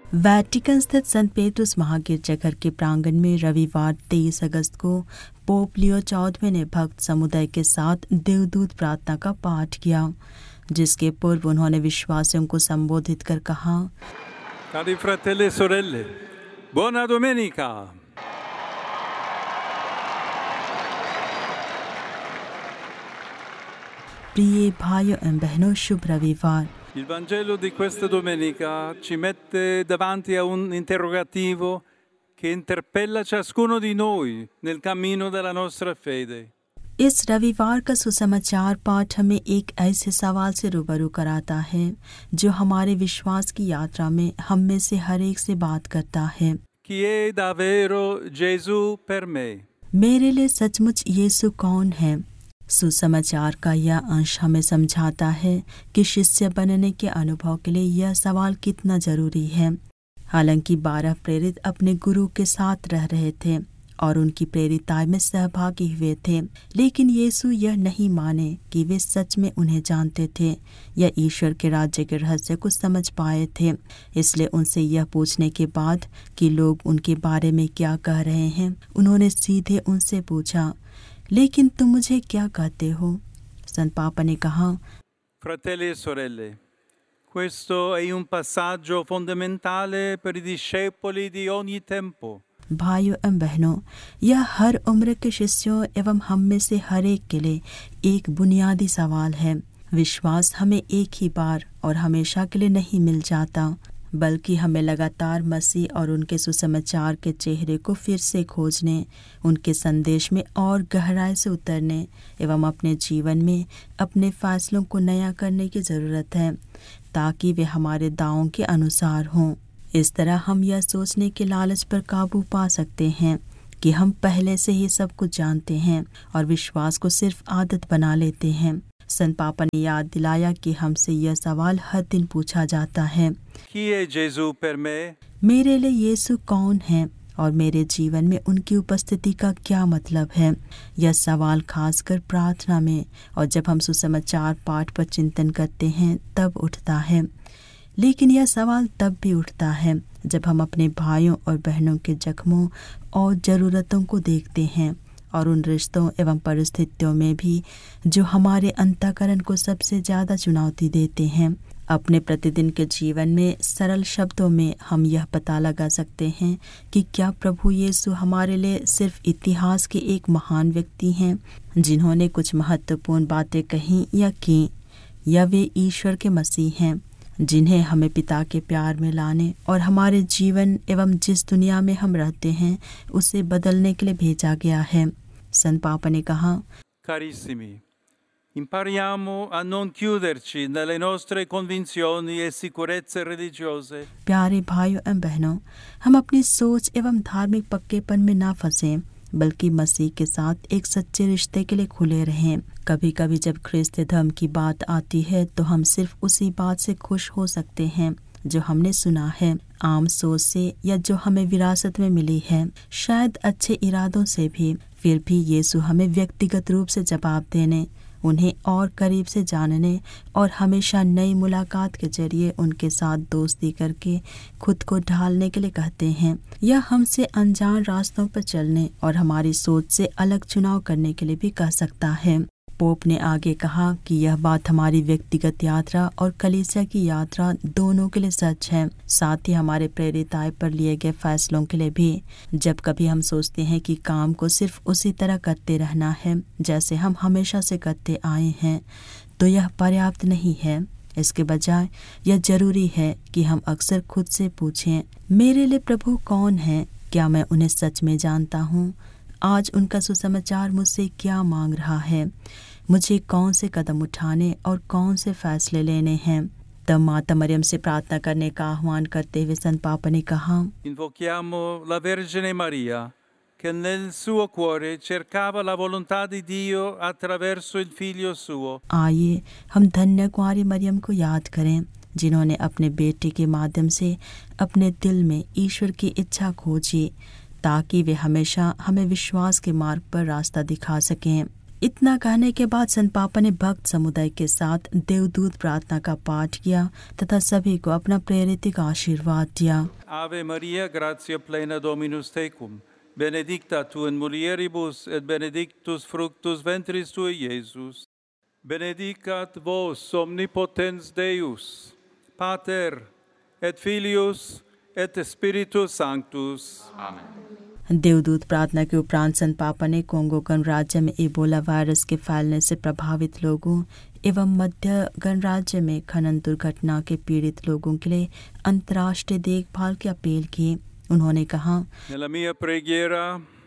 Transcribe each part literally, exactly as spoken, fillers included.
Vatican स्थित संत पेट्रुस महागिरजाघर के प्रांगण में रविवार तेईस अगस्त को पोप लियो चौदहवें ने भक्त समुदाय के साथ देवदूत प्रार्थना का पाठ किया, जिसके पूर्व उन्होंने विश्वासियों को संबोधित कर कहा, Cari fratelli e sorelle, buona domenica! प्रिय भाइयों एवं बहनों, शुभ रविवार। Il Vangelo di questa domenica ci mette davanti a un interrogativo che interpella ciascuno di noi nel cammino della nostra fede. इस रविवार का सुसमाचार पाठ हमें एक ऐसे सवाल से रूबरू कराता है जो हमारे विश्वास की यात्रा में हम में से हर एक से बात करता है। Chi è davvero Gesù per me? मेरे लिए सचमुच यीशु कौन है? सुसमाचार का यह अंश हमें समझाता है कि शिष्य बनने के अनुभव के लिए यह सवाल कितना जरूरी है। हालांकि बारह प्रेरित अपने गुरु के साथ रह रहे थे और उनकी प्रेरिताई में सहभागी हुए थे, लेकिन यीशु यह नहीं माने कि वे सच में उन्हें जानते थे या ईश्वर के राज्य के रहस्य को समझ पाए थे। इसलिए उनसे यह पूछने के बाद कि लोग उनके बारे में क्या कह रहे हैं, उन्होंने सीधे उनसे पूछा, लेकिन तुम मुझे क्या कहते हो? संत पापा ने कहा, Fratelli e sorelle, questo è un passaggio fondamentale per i discepoli di ogni tempo. भाइयों एवं बहनों, यह हर उम्र के शिष्यों एवं हम में से हर एक के लिए एक बुनियादी सवाल है। विश्वास हमें एक ही बार और हमेशा के लिए नहीं मिल जाता, बल्कि हमें लगातार मसीह और उनके सुसमाचार के चेहरे को फिर से खोजने, उनके संदेश में और गहराई से उतरने एवं अपने जीवन में अपने फैसलों को नया करने की ज़रूरत है, ताकि वे हमारे दावों के अनुसार हों। इस तरह हम यह सोचने के लालच पर काबू पा सकते हैं कि हम पहले से ही सब कुछ जानते हैं और विश्वास को सिर्फ आदत बना लेते हैं। संत पापा ने याद दिलाया कि हमसे यह सवाल हर दिन पूछा जाता है, Chi è Gesù per me? मेरे लिए यीशु कौन है और मेरे जीवन में उनकी उपस्थिति का क्या मतलब है? यह सवाल खासकर प्रार्थना में और जब हम सुसमाचार पाठ पर चिंतन करते हैं तब उठता है। लेकिन यह सवाल तब भी उठता है जब हम अपने भाइयों और बहनों के जख्मों और ज़रूरतों को देखते हैं और उन रिश्तों एवं परिस्थितियों में भी जो हमारे अंतःकरण को सबसे ज़्यादा चुनौती देते हैं। अपने प्रतिदिन के जीवन में सरल शब्दों में हम यह पता लगा सकते हैं कि क्या प्रभु यीशु हमारे लिए सिर्फ इतिहास के एक महान व्यक्ति हैं जिन्होंने कुछ महत्वपूर्ण बातें कहीं या की, या वे ईश्वर के मसीह हैं जिन्हें हमें पिता के प्यार में लाने और हमारे जीवन एवं जिस दुनिया में हम रहते हैं उसे बदलने के लिए भेजा गया है। संत पापा ने कहा, Carissimi, impariamo a non chiuderci nelle nostre convinzioni e sicurezze religiose. प्यारे भाइयों एवं बहनों, हम अपनी सोच एवं धार्मिक पक्केपन में ना फंसें, बल्कि मसीह के साथ एक सच्चे रिश्ते के लिए खुले रहें। कभी कभी जब ख्रिस्त धर्म की बात आती है तो हम सिर्फ उसी बात से खुश हो सकते हैं जो हमने सुना है, आम सोच से या जो हमें विरासत में मिली है, शायद अच्छे इरादों से भी। फिर भी यीशु हमें व्यक्तिगत रूप से जवाब देने, उन्हें और करीब से जानने और हमेशा नई मुलाकात के जरिए उनके साथ दोस्ती करके खुद को ढालने के लिए कहते हैं, या हमसे अनजान रास्तों पर चलने और हमारी सोच से अलग चुनाव करने के लिए भी कह सकता है। पोप ने आगे कहा कि यह बात हमारी व्यक्तिगत यात्रा और कलीसिया की यात्रा दोनों के लिए सच है, साथ ही हमारे प्रेरिताई पर लिए गए फैसलों के लिए भी। जब कभी हम सोचते हैं कि काम को सिर्फ उसी तरह करते रहना है जैसे हम हमेशा से करते आए हैं, तो यह पर्याप्त नहीं है। इसके बजाय यह जरूरी है कि हम अक्सर खुद से पूछें, मेरे लिए प्रभु कौन है? क्या मैं उन्हें सच में जानता हूँ? आज उनका सुसमाचार मुझसे क्या मांग रहा है? मुझे कौन से कदम उठाने और कौन से फैसले लेने हैं? तब माता मरियम से प्रार्थना करने का आह्वान करते हुए संत पापा ने कहा, Invochiamo la Vergine Maria, che nel suo cuore cercava la volontà di Dio attraverso il Figlio suo. आइए हम धन्य कुंवारी मरियम को याद करें जिन्होंने अपने बेटे के माध्यम से अपने दिल में ईश्वर की इच्छा खोजी, ताकि वे हमेशा हमें विश्वास के मार्ग पर रास्ता दिखा सकें। इतना कहने के बाद संत पापा ने भक्त समुदाय के साथ देवदूत प्रार्थना का पाठ किया तथा सभी को अपना प्रेरित आशीर्वाद दिया। Ave Maria, gratia plena Dominus tecum, benedicta tu in mulieribus et benedictus fructus ventris tui, Iesus. Benedicat vos omnipotens Deus, Pater et Filius et Spiritus Sanctus. Amen. देवदूत प्रार्थना के उपरांत संत पापा ने कोंगो गणराज्य में इबोला वायरस के फैलने से प्रभावित लोगों एवं मध्य गणराज्य में खनन दुर्घटना के पीड़ित लोगों के लिए अंतर्राष्ट्रीय देखभाल की अपील की। उन्होंने कहा, Nella mia preghiera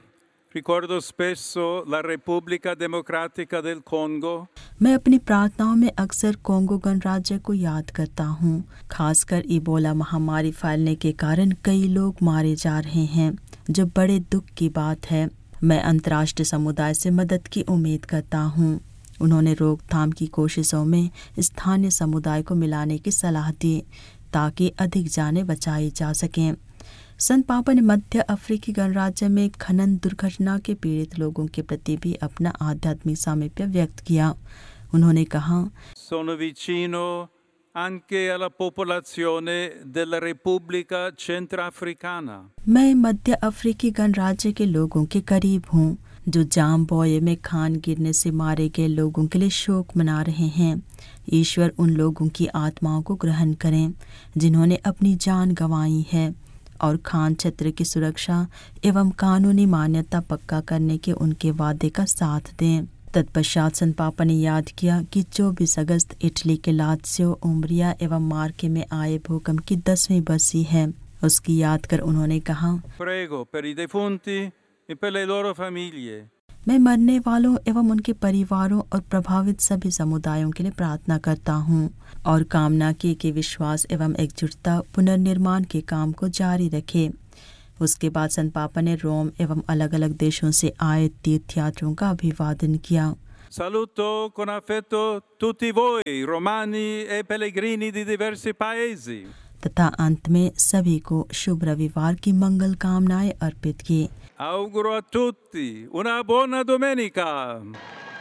ricordo spesso la Repubblica Democratica del Congo. मैं अपनी प्रार्थनाओं में अक्सर कोंगो गणराज्य को याद करता हूँ। खासकर इबोला महामारी फैलने के कारण कई लोग मारे जा रहे हैं, जो बड़े दुख की बात है। मैं अंतर्राष्ट्रीय समुदाय से मदद की उम्मीद करता हूँ। उन्होंने रोकथाम की कोशिशों में स्थानीय समुदाय को मिलाने की सलाह दी ताकि अधिक जानें बचाई जा सकें। संत पापा ने मध्य अफ्रीकी गणराज्य में खनन दुर्घटना के पीड़ित लोगों के प्रति भी अपना आध्यात्मिक सामीप्य व्यक्त किया। उन्होंने कहा, Sono vicino anche alla popolazione della Repubblica Centrafricana. मैं मध्य अफ्रीकी गणराज्य के लोगों के करीब हूँ, जो जाम्बोये में खान गिरने से मारे गए लोगों के लिए शोक मना रहे हैं। ईश्वर उन लोगों की आत्माओं को ग्रहण करें जिन्होंने अपनी जान गंवाई है और खान क्षेत्र की सुरक्षा एवं कानूनी मान्यता पक्का करने के उनके वादे का साथ दें। तत्पश्चात संत पापा ने याद किया कि चौबीस अगस्त इटली के लात्सियो, उम्ब्रिया एवं मार्के में आए भूकंप की दसवीं बरसी है। उसकी याद कर उन्होंने कहा, Prego per i defunti e per le loro famiglie. मैं मरने वालों एवं उनके परिवारों और प्रभावित सभी समुदायों के लिए प्रार्थना करता हूँ और कामना की कि विश्वास एवं एकजुटता पुनर्निर्माण के काम को जारी रखे। उसके बाद संत पापा ने रोम एवं अलग अलग देशों से आए तीर्थयात्रियों का अभिवादन किया। Saluto con affetto tutti voi, romani e pellegrini di diversi paesi. तथा अंत में सभी को शुभ रविवार की मंगल कामनाएं अर्पित की। Auguro a tutti una buona domenica.